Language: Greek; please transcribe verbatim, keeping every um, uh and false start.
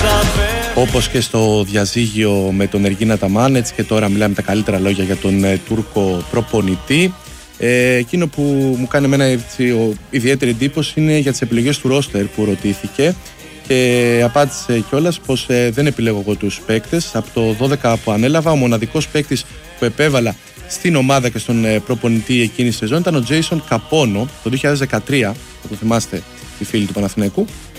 Όπως και στο διαζύγιο με τον Εργίνα Ταμάν, έτσι και τώρα μιλάμε τα καλύτερα λόγια για τον ε, Τούρκο προπονητή. Ε, εκείνο που μου κάνει εμένα έτσι, ο, ιδιαίτερη εντύπωση είναι για τις επιλογές του ρόστερ που ρωτήθηκε και απάντησε κιόλας πως ε, δεν επιλέγω εγώ τους παίκτες. Από το δώδεκα που ανέλαβα, ο μοναδικός παίκτης που επέβαλα στην ομάδα και στον ε, προπονητή εκείνη τη σεζόν ήταν ο Τζέισον Καπόνο το δύο χιλιάδες δεκατρία, θα το θυμάστε οι φίλοι του Παναθηναϊκού,